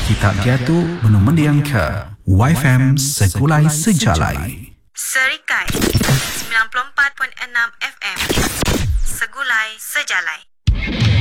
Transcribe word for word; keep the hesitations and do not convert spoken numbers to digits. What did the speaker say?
Kitab Jatuh Menu Mendiang ke Y F M Segulai Sejalai. Serikai sembilan puluh empat perpuluhan enam F M Segulai Sejalai.